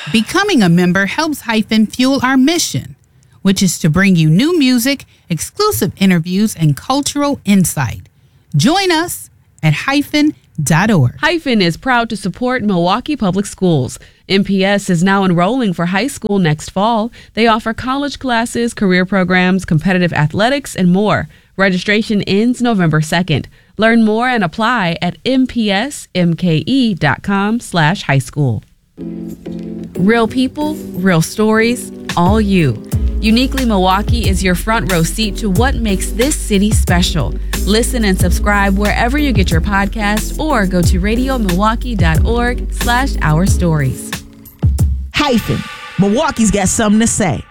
Becoming a member helps Hyphen fuel our mission, which is to bring you new music, exclusive interviews, and cultural insight. Join us at hyphen.org. Hyphen is proud to support Milwaukee Public Schools. MPS is now enrolling for high school next fall. They offer college classes, career programs, competitive athletics, and more. Registration ends November 2nd. Learn more and apply at mpsmke.com/high school. Real people, real stories, all you. Uniquely Milwaukee is your front row seat to what makes this city special. Listen and subscribe wherever you get your podcasts or go to radiomilwaukee.org/our stories. Hyphen. Milwaukee's got something to say.